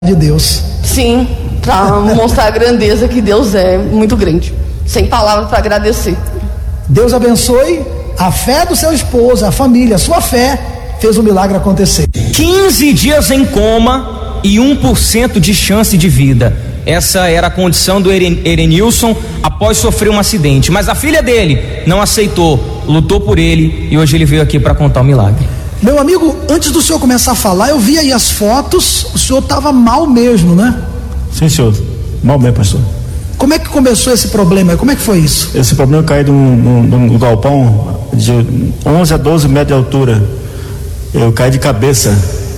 de Deus. Sim, para mostrar a grandeza que Deus é muito grande. Sem palavras para agradecer. Deus abençoe a fé do seu esposo, a família, a sua fé fez o milagre acontecer. 15 dias em coma e 1% de chance de vida. Essa era a condição do Erenilson após sofrer um acidente. Mas a filha dele não aceitou, lutou por ele e hoje ele veio aqui para contar o milagre. Meu amigo, antes do senhor começar a falar, eu vi aí as fotos, o senhor estava mal mesmo, né? Sim, senhor, mal mesmo, pastor. Como é que começou esse problema? Como é que foi isso? Esse problema eu caí num galpão de 11 a 12 metros de altura. Eu caí de cabeça.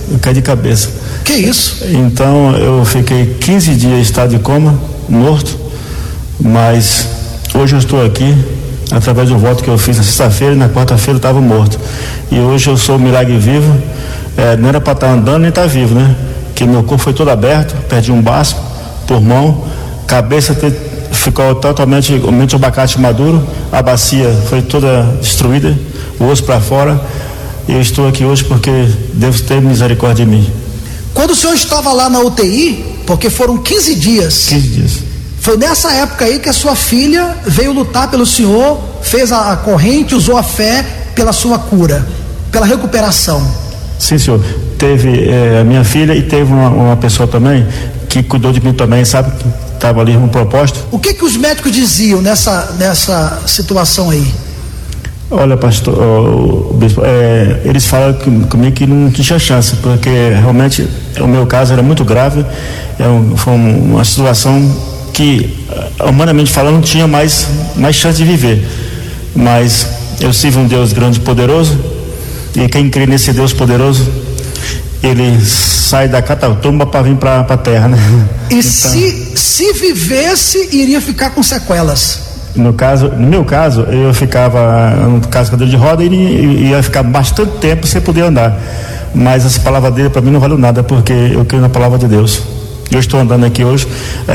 Que isso? Então eu fiquei 15 dias em estado de coma, morto, mas hoje eu estou aqui através do voto que eu fiz na sexta-feira e na quarta-feira eu estava morto. E hoje eu sou um milagre vivo. Não era para estar andando nem estar vivo, né? Porque meu corpo foi todo aberto, perdi um baço, pulmão, cabeça ficou totalmente mente abacate maduro, a bacia foi toda destruída, o osso para fora. E eu estou aqui hoje porque Deus teve misericórdia de mim. Quando o senhor estava lá na UTI, porque foram 15 dias. 15 dias. Foi nessa época aí que a sua filha veio lutar pelo senhor, fez a corrente, usou a fé pela sua cura, pela recuperação. Sim, senhor. Teve a minha filha e teve uma pessoa também que cuidou de mim também, sabe? Que estava ali no propósito. O que os médicos diziam nessa situação aí? Olha, pastor, bispo, eles falaram comigo que não tinha chance, porque realmente o meu caso era muito grave, foi uma situação que, humanamente falando, não tinha mais chance de viver. Mas eu sirvo um Deus grande e poderoso, e quem crê nesse Deus poderoso, ele sai da catatumba para vir para a terra, né? E então, se vivesse, iria ficar com sequelas. No meu caso, eu ficava no caso cadeira de roda e ia ficar bastante tempo sem poder andar. Mas essa palavra dele para mim não valeu nada, porque eu creio na palavra de Deus. Eu estou andando aqui hoje,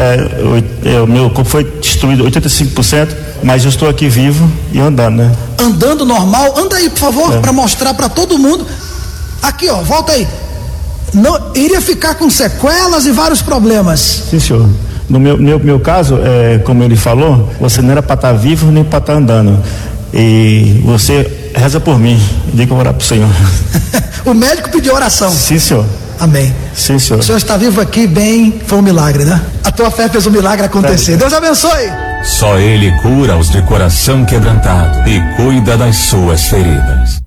o meu corpo foi destruído 85%, mas eu estou aqui vivo e andando, né? Andando normal? Anda aí, por favor, para mostrar para todo mundo. Aqui, ó, volta aí. Não, iria ficar com sequelas e vários problemas. Sim, senhor. No meu caso, como ele falou, você não era para estar vivo nem para estar andando. E você reza por mim, diga que eu vou orar para o Senhor. O médico pediu oração. Sim, senhor. Amém. Sim, senhor. O senhor está vivo aqui, bem, foi um milagre, né? A tua fé fez um milagre acontecer. Deus abençoe. Só Ele cura os de coração quebrantado e cuida das suas feridas.